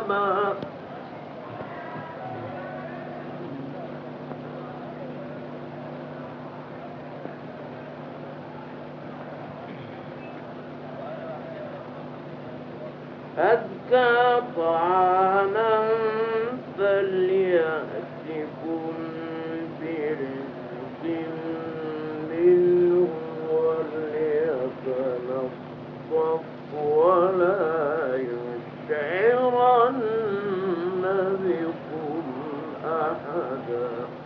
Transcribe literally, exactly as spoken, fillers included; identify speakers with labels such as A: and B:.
A: طعاما أزكى طعاما فليأتكم برزق منه وليتلطف ولا يشعرن بكم أحدا